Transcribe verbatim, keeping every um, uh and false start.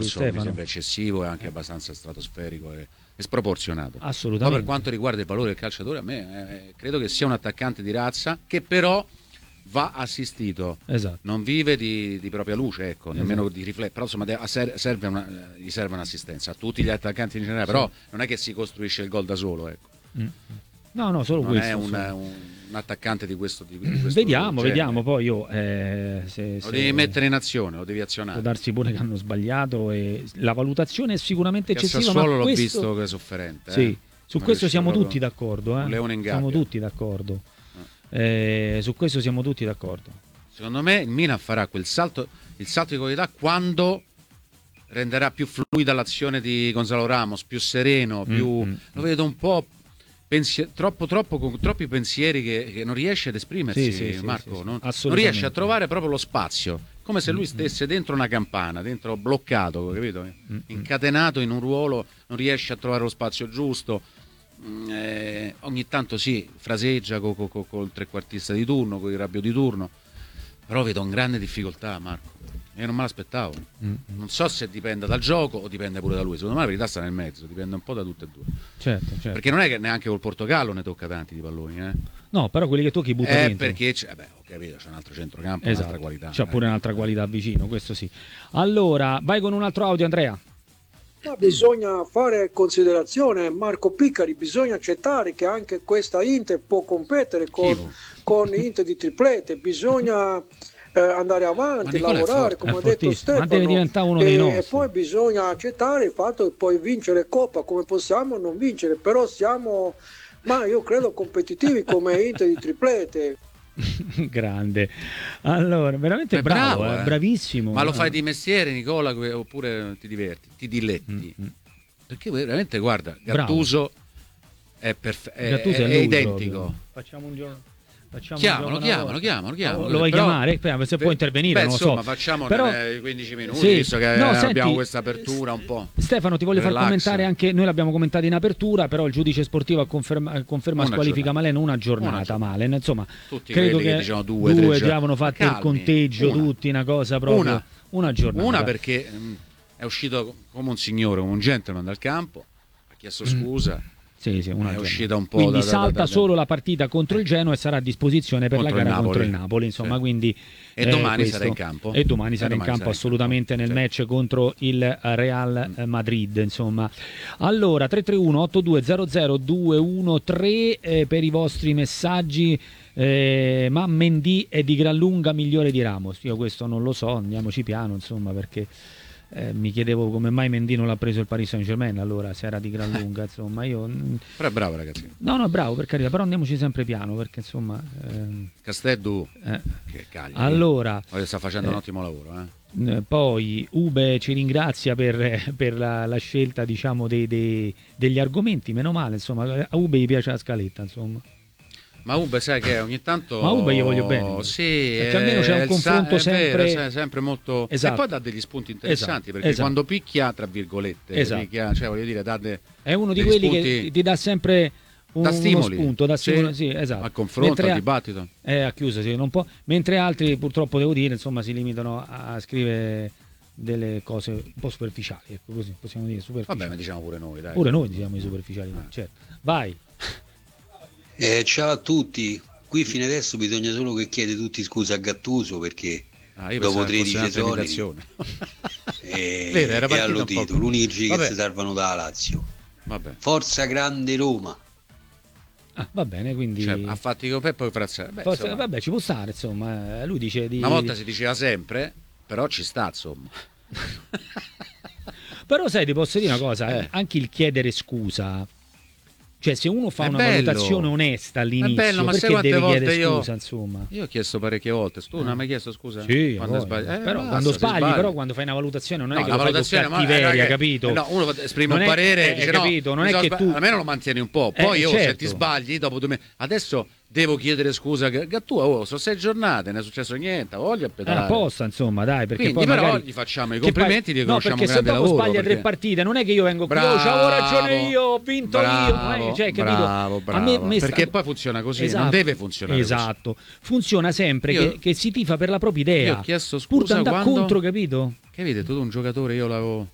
discorso mi Stefano. sembra eccessivo e anche abbastanza stratosferico e, e sproporzionato. Assolutamente. Ma per quanto riguarda il valore del calciatore, a me eh, credo che sia un attaccante di razza che però va assistito, Esatto. non vive di, di propria luce, ecco, Esatto. nemmeno di riflesso, però insomma de- serve una, gli serve un'assistenza a tutti gli attaccanti in generale, Sì. però non è che si costruisce il gol da solo, ecco. Mm. No, no, solo non questo. è un, insomma. un, un attaccante di questo tipo. Di questo Vediamo, genere. vediamo poi io eh, se, Lo se- devi mettere in azione, lo devi può azionare. darsi pure che hanno sbagliato e la valutazione è sicuramente Che a eccessiva, Sassuolo ma l'ho questo... visto che è sofferente. Sì, eh. su Non questo riesce siamo proprio- tutti d'accordo, eh. un leone in siamo gabbia. tutti d'accordo. Eh, su questo siamo tutti d'accordo. Secondo me il Milan farà quel salto, il salto di qualità quando renderà più fluida l'azione di Gonzalo Ramos, più sereno, più Mm, mm, lo vedo un po' pensi- troppo troppo con troppi pensieri che, che non riesce ad esprimersi, Sì, sì, sì, Marco, sì, sì. non, non Assolutamente. riesce a trovare proprio lo spazio, come se lui stesse dentro una campana, dentro bloccato, capito? Mm, Incatenato in un ruolo, non riesce a trovare lo spazio giusto. Mm, eh, ogni tanto sì, fraseggia col co, co, col trequartista di turno, con il Rabiot di turno, però vedo un grande difficoltà, Marco. Io non me l'aspettavo. Mm, Non so se dipenda dal gioco o dipende pure da lui. Secondo me la verità sta nel mezzo, dipende un po' da tutte e due. Certo, certo. Perché non è che neanche col Portogallo ne tocca tanti di palloni, eh? No, però quelli che tocchi butti Eh, dentro. perché c'è, beh, ho capito, c'è un altro centrocampo, Esatto. un'altra qualità. C'ha pure eh. un'altra qualità vicino, questo sì. Allora, vai con un altro audio, Andrea. Ma bisogna fare considerazione, Marco Piccari, bisogna accettare che anche questa Inter può competere con, Schifo. con Inter di triplete, bisogna eh, andare avanti, Ma Nicola è lavorare, forte. come È ha detto fortissimo, ma Stefano, deve diventare uno dei e, nostri. e poi bisogna accettare il fatto che puoi vincere Coppa, come possiamo non vincere, però siamo, ma io credo, competitivi come Inter di triplete. Grande. Allora, veramente È bravo, bravo, eh, eh. bravissimo. Ma lo eh. fai di mestiere, Nicola, que- oppure ti diverti, ti diletti? Mm, mm. Perché veramente, guarda, Bravo. Gattuso è, perfe- è, Gattuso è lui identico. proprio. Facciamo un giorno. Facciamo un Chiamalo, giorno una chiamalo, volta. chiamalo, chiamalo. Lo vuoi Però- chiamare? Aspetta, se Beh, può intervenire, beh, non lo insomma, so. facciamo Però- nelle quindici minuti, Sì. visto che No, eh, senti, abbiamo questa apertura un po'. Stefano, ti voglio far Relax. commentare anche, noi l'abbiamo commentato in apertura, però il giudice sportivo ha conferma, conferma Una squalifica giornata. Maleno una Una giornata, giornata. Malen, insomma, Tutti credo quelli che che dicevano due, tre due giorni. già avevano fatto il Calmi. conteggio Una. tutti, una cosa proprio, Una. una giornata. Una perché mh, è uscito come un signore, come un gentleman dal campo, ha chiesto scusa, Sì, sì, una è giornata. uscita un po' Quindi da- da- salta da- da- solo la partita contro il Genoa e sarà a disposizione per Contro la il gara contro il Napoli. Napoli, insomma, Sì. quindi E eh, domani questo. sarà in campo. E domani E sarà in domani campo sarà in assolutamente campo. nel Sì. match contro il Real eh, Madrid, insomma. Allora, tre tre uno otto due zero zero due uno tre eh, per i vostri messaggi. Eh, ma Mendy è di gran lunga migliore di Ramos. Io questo non lo so, andiamoci piano, insomma, perché eh, mi chiedevo come mai Mendy non l'ha preso il Paris Saint-Germain, allora se era di gran lunga, insomma, io mm, Però è bravo ragazzi. no, no, bravo, per carità, però andiamoci sempre piano, perché insomma ehm, Castello, eh. che caglia. Allora, Oggi sta facendo eh, un ottimo lavoro, eh. eh, poi Ube ci ringrazia per, per la, la scelta, diciamo, dei, dei- degli argomenti, meno male, insomma, a Ube gli piace la scaletta, insomma. Ma Ube sai che ogni tanto Ma Ube gli voglio bene. Sì, Perché almeno c'è un il confronto sa- è vero, sempre- sai, sempre molto Esatto. e poi dà degli spunti interessanti Esatto, perché esatto. quando picchia tra virgolette, Esatto. picchia, cioè voglio dire dà de- È uno di degli quelli spunti- che ti dà sempre un, dà uno stimoli, spunto, dà sì, stimolo, sì, esatto. al confronto, Mentre al a- dibattito. È a chiusa, sì, non può. Mentre altri, purtroppo devo dire, insomma, si limitano a scrivere delle cose un po' superficiali, ecco, così possiamo dire superficiali. Vabbè, ma diciamo pure noi, dai. Pure noi diciamo i superficiali, Ah. certo. Vai. Eh, ciao a tutti, qui fino adesso bisogna solo che chiede tutti scusa a Gattuso perché Ah, io dopo pensavo che fosse tredici un'altra esoneri imitazione. e, Vero, era e partita un all'udito, po'. l'unici che Vabbè. si salvano dalla Lazio. Vabbè. Forza grande Roma. Ah, va bene, quindi Cioè, ha fatti con Peppo e Frazzella. Beh, Forse- insomma, vabbè, ci può stare, insomma, eh, lui dice di una volta si diceva sempre, però ci sta, insomma. Però sai, ti posso dire una cosa, Eh. anche il chiedere scusa, cioè se uno fa È una bello. valutazione onesta all'inizio, È bello, ma sai perché quante deve volte chiedere io- scusa, insomma? Io ho chiesto parecchie volte, tu non hai mai chiesto scusa? Sì, quando a sbagli? voglia. Eh, però basta, quando si sbagli, sbaglia. però quando fai una valutazione non è No, che la lo fai con valutazione, ma cattiveria, era che- capito? eh, no, uno esprime Non un è- parere, eh, dice capito, no, non è mi che sono tu- sba- almeno lo mantieni un po'. Eh, Poi io se certo. ti sbagli dopo due mesi, adesso devo chiedere scusa che, che tu oh, sono sei giornate, non è successo niente, voglio Eh, pedalare. apposta, insomma, dai, perché Quindi poi però magari gli facciamo i che complimenti, poi- gli riconosciamo no, un perché se grande dopo lavoro. sbaglia tre perché- partite, non è che io vengo qui, oh, Bravo, c'avevo ragione io, ho vinto bravo, io, eh, cioè, capito? bravo, bravo. A me- me sta- Perché poi funziona così, non Esatto, deve funzionare così. Esatto, funziona sempre Io- che, che si tifa per la propria idea. Io ho chiesto pur scusa d'andare quando- contro, capito? Che avete tu un giocatore, io l'avevo